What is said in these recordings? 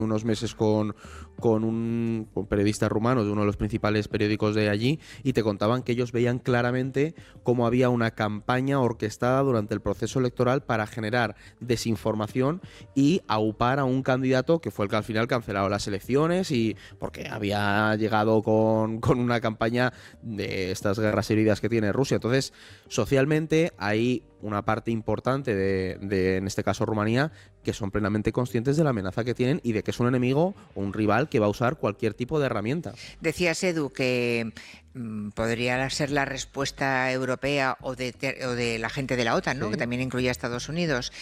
unos meses con un periodista rumano de uno de los principales periódicos de allí, y te contaban que ellos veían claramente cómo había una campaña orquestada durante el proceso electoral para generar desinformación y aupar a un candidato que fue el que al final canceló las elecciones, y porque había llegado con una campaña de estas guerras híbridas que tiene Rusia. Entonces, socialmente hay una parte importante en este caso Rumanía, que son plenamente conscientes de la amenaza que tienen y de que es un enemigo o un rival que va a usar cualquier tipo de herramienta. Decías, Edu, que podría ser la respuesta europea o de la gente de la OTAN, ¿no? Sí. Que también incluye a Estados Unidos,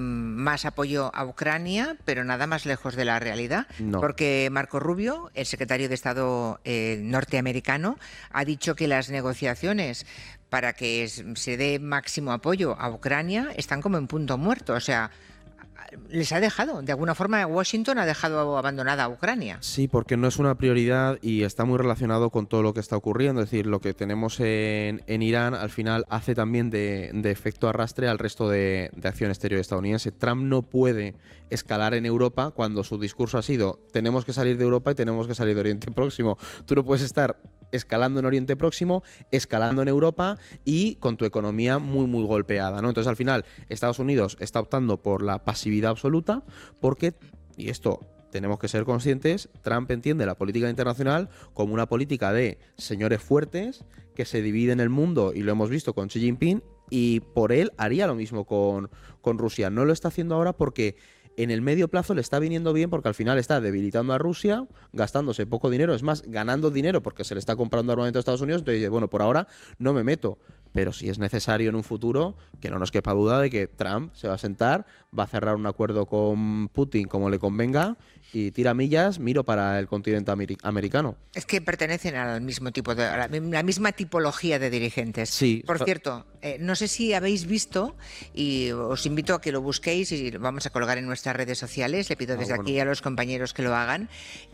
más apoyo a Ucrania, pero nada más lejos de la realidad, No. porque Marco Rubio, el secretario de Estado norteamericano, ha dicho que las negociaciones para que se dé máximo apoyo a Ucrania están como en punto muerto. O sea, les ha dejado, de alguna forma Washington ha dejado abandonada a Ucrania. Sí, porque no es una prioridad y está muy relacionado con todo lo que está ocurriendo. Es decir, lo que tenemos en Irán al final hace también de efecto arrastre al resto de acción exterior estadounidense. Trump no puede escalar en Europa cuando su discurso ha sido tenemos que salir de Europa y tenemos que salir de Oriente Próximo. Tú no puedes estar escalando en Oriente Próximo, escalando en Europa y con tu economía muy, muy golpeada, ¿no? Entonces, al final, Estados Unidos está optando por la pasividad absoluta porque, y esto tenemos que ser conscientes, Trump entiende la política internacional como una política de señores fuertes que se dividen el mundo, y lo hemos visto con Xi Jinping, y por él haría lo mismo con Rusia. No lo está haciendo ahora porque en el medio plazo le está viniendo bien, porque al final está debilitando a Rusia, gastándose poco dinero, es más, ganando dinero porque se le está comprando armamento a Estados Unidos. Entonces dice, bueno, por ahora no me meto, pero si es necesario en un futuro, que no nos quepa duda de que Trump se va a sentar, va a cerrar un acuerdo con Putin como le convenga, y tira millas, miro para el continente americano. Es que pertenecen al mismo tipo a la misma tipología de dirigentes. Sí. Por cierto, no sé si habéis visto, y os invito a que lo busquéis y lo vamos a colgar en nuestras redes sociales. Le pido desde aquí a los compañeros que lo hagan.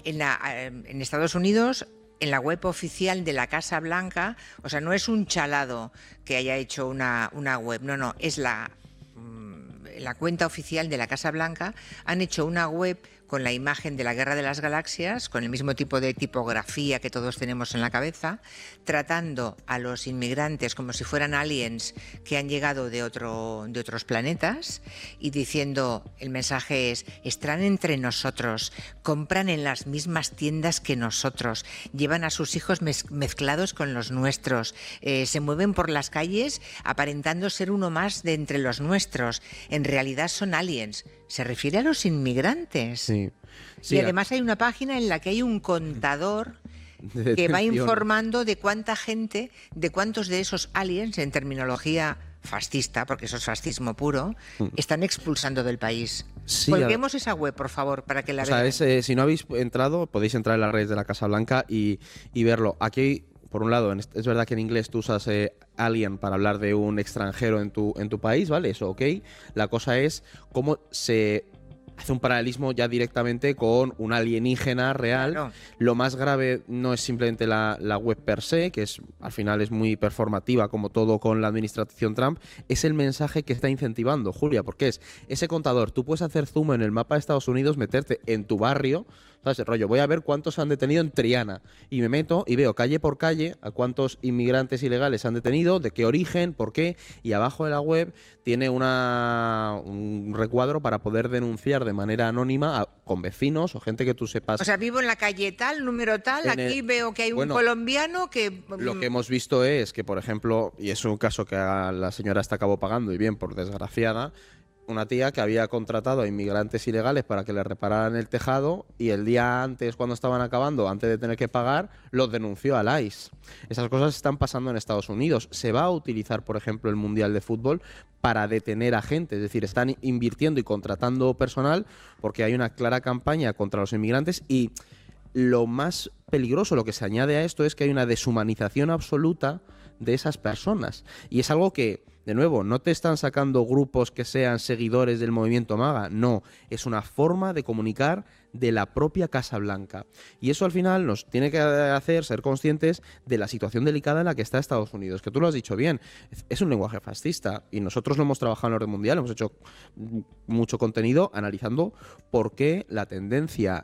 En Estados Unidos, en la web oficial de la Casa Blanca, o sea, no es un chalado que haya hecho una web, no, es la cuenta oficial de la Casa Blanca. Han hecho una web con la imagen de la Guerra de las Galaxias, con el mismo tipo de tipografía que todos tenemos en la cabeza, tratando a los inmigrantes como si fueran aliens que han llegado de otros planetas, y diciendo, el mensaje es, están entre nosotros, compran en las mismas tiendas que nosotros, llevan a sus hijos mezclados con los nuestros, se mueven por las calles aparentando ser uno más de entre los nuestros, en realidad son aliens. Se refiere a los inmigrantes. Sí. Sí, y además hay una página en la que hay un contador que va informando de cuánta gente, de cuántos de esos aliens, en terminología fascista, porque eso es fascismo puro, están expulsando del país. Sí, Colguemos esa web, por favor, para que la vean. Si no habéis entrado, podéis entrar en las redes de la Casa Blanca y verlo. Aquí, por un lado, es verdad que en inglés tú usas alien para hablar de un extranjero en tu país, ¿vale? Eso, ok. La cosa es cómo se hace un paralelismo ya directamente con un alienígena real. Claro. Lo más grave no es simplemente la web per se, que al final es muy performativa, como todo con la administración Trump, es el mensaje que está incentivando, Julia, porque es ese contador. Tú puedes hacer zoom en el mapa de Estados Unidos, meterte en tu barrio, ¿sabes? El rollo, voy a ver cuántos han detenido en Triana, y me meto y veo calle por calle a cuántos inmigrantes ilegales han detenido, de qué origen, por qué, y abajo de la web tiene un recuadro para poder denunciar de manera anónima con vecinos o gente que tú sepas. O sea, vivo en la calle tal, número tal, aquí veo que hay un colombiano que... Lo que hemos visto es que, por ejemplo, y es un caso que la señora está acabó pagando, y bien, por desgraciada, una tía que había contratado a inmigrantes ilegales para que le repararan el tejado, y el día antes, cuando estaban acabando, antes de tener que pagar, los denunció al ICE. Esas cosas están pasando en Estados Unidos. Se va a utilizar, por ejemplo, el Mundial de Fútbol para detener a gente. Es decir, están invirtiendo y contratando personal porque hay una clara campaña contra los inmigrantes, y lo más peligroso, lo que se añade a esto, es que hay una deshumanización absoluta de esas personas. Y es algo que, de nuevo, no te están sacando grupos que sean seguidores del movimiento MAGA, no, es una forma de comunicar de la propia Casa Blanca. Y eso al final nos tiene que hacer ser conscientes de la situación delicada en la que está Estados Unidos, que tú lo has dicho bien, es un lenguaje fascista, y nosotros lo hemos trabajado en el orden mundial, hemos hecho mucho contenido analizando por qué la tendencia